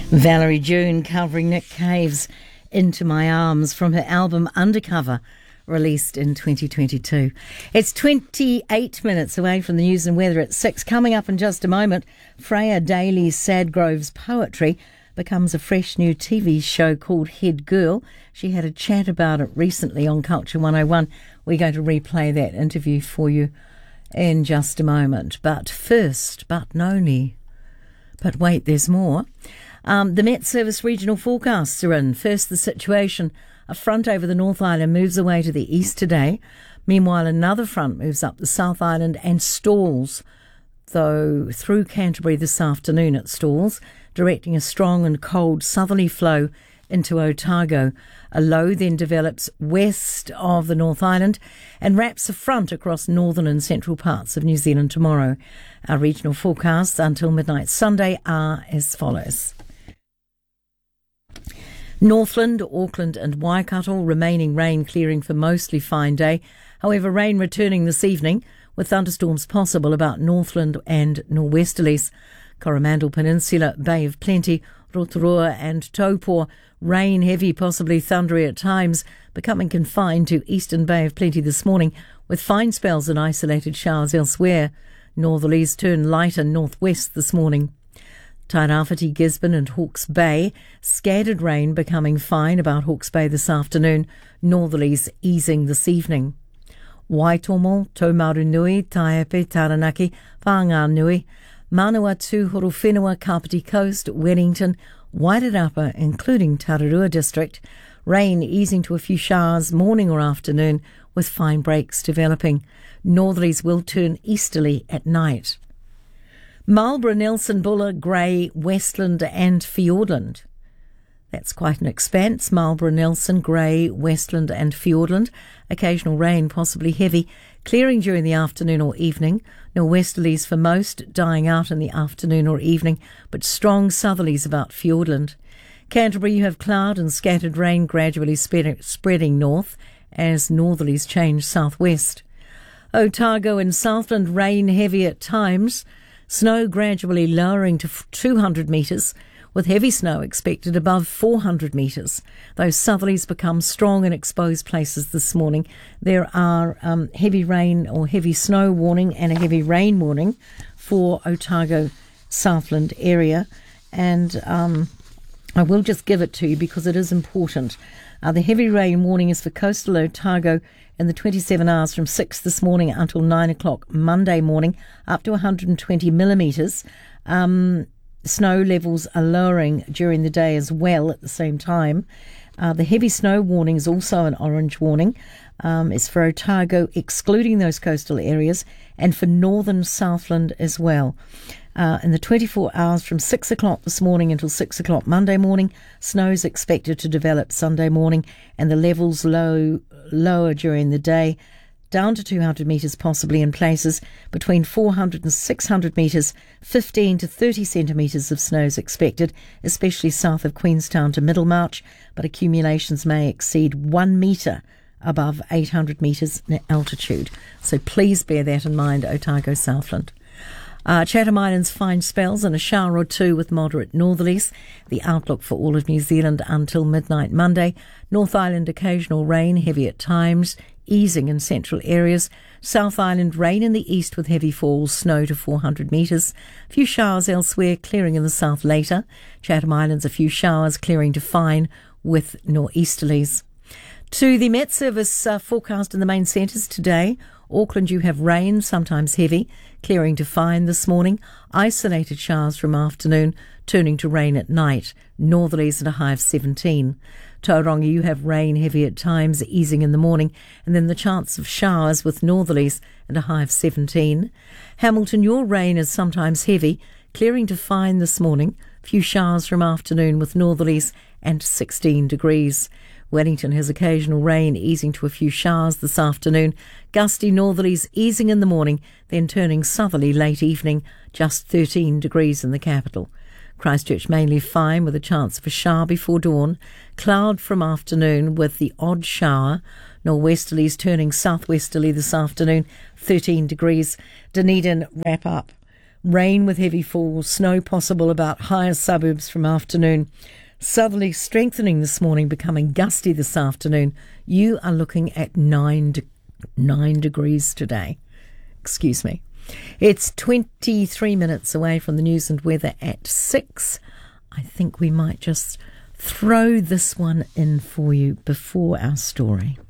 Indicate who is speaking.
Speaker 1: Valerie June covering Nick Cave's Into My Arms from her album Undercover, released in 2022. It's 28 minutes away from the news and weather at 6. Coming up in just a moment, Freya Daly's Sadgrove's poetry becomes a fresh new TV show called Head Girl. She had a chat about it recently on Culture 101. We're going to replay that interview for you in just a moment. But first, but wait, there's more. The Met Service regional forecasts are in. First, the situation. A front over the North Island moves away to the east today. Meanwhile, another front moves up the South Island and stalls, though through Canterbury this afternoon it stalls, directing a strong and cold southerly flow into Otago. A low then develops west of the North Island and wraps a front across northern and central parts of New Zealand tomorrow. Our regional forecasts until midnight Sunday are as follows. Northland, Auckland and Waikato remaining rain clearing for mostly fine day. However, rain returning this evening with thunderstorms possible about Northland and nor'westerlies. Coromandel Peninsula, Bay of Plenty, Rotorua and Taupo. Rain heavy, possibly thundery at times, becoming confined to Eastern Bay of Plenty this morning with fine spells and isolated showers elsewhere. Northerlies turn lighter northwest this morning. Tairāwhiti, Gisborne and Hawke's Bay. Scattered rain becoming fine about Hawke's Bay this afternoon. Northerlies easing this evening. Waitomo, Taumarunui, Taiepe, Taranaki, Whanganui, Manawatu, Horowhenua, Kapiti Coast, Wellington, Wairarapa, including Tararua District. Rain easing to a few showers morning or afternoon with fine breaks developing. Northerlies will turn easterly at night. Marlborough, Nelson, Buller, Grey, Westland and Fiordland. That's quite an expanse. Marlborough, Nelson, Grey, Westland and Fiordland. Occasional rain, possibly heavy, clearing during the afternoon or evening. Nor'westerlies for most, dying out in the afternoon or evening, but strong southerlies about Fiordland. Canterbury, you have cloud and scattered rain gradually spreading north as northerlies change southwest. Otago and Southland, rain heavy at times. Snow gradually lowering to 200 metres, with heavy snow expected above 400 metres. Those southerlies become strong in exposed places this morning. There are heavy rain or heavy snow warning and a heavy rain warning for Otago, Southland area. And I will just give it to you because it is important. The heavy rain warning is for coastal Otago in the 27 hours from 6 this morning until 9 o'clock Monday morning, up to 120 millimetres. Snow levels are lowering during the day as well at the same time. The heavy snow warning is also an orange warning. It's for Otago, excluding those coastal areas, and for northern Southland as well. In the 24 hours from 6 o'clock this morning until 6 o'clock Monday morning, snow is expected to develop Sunday morning and the levels lower during the day, down to 200 metres possibly in places, between 400 and 600 metres, 15 to 30 centimetres of snow is expected, especially south of Queenstown to Middlemarch, but accumulations may exceed 1 metre above 800 metres in altitude. So please bear that in mind, Otago, Southland. Chatham Islands fine spells and a shower or two with moderate northerlies. The outlook for all of New Zealand until midnight Monday. North Island occasional rain, heavy at times, easing in central areas. South Island rain in the east with heavy falls, snow to 400 metres. A few showers elsewhere, clearing in the south later. Chatham Islands a few showers, clearing to fine with nor'easterlies. To the Met Service forecast in the main centres today. Auckland, you have rain, sometimes heavy, clearing to fine this morning. Isolated showers from afternoon, turning to rain at night. Northerlies at a high of 17. Tauranga, you have rain, heavy at times, easing in the morning, and then the chance of showers with northerlies at a high of 17. Hamilton, your rain is sometimes heavy, clearing to fine this morning. Few showers from afternoon with northerlies and 16 degrees. Wellington has occasional rain, easing to a few showers this afternoon. Gusty northerlies easing in the morning, then turning southerly late evening, just 13 degrees in the capital. Christchurch mainly fine with a chance of a shower before dawn. Cloud from afternoon with the odd shower. Nor'westerlies turning southwesterly this afternoon, 13 degrees. Dunedin wrap up Rain with heavy falls, snow possible about higher suburbs from afternoon. Southerly strengthening this morning, becoming gusty this afternoon. You are looking at 9 degrees today. Excuse me. It's 23 minutes away from the news and weather at 6. I think we might just throw this one in for you before our story.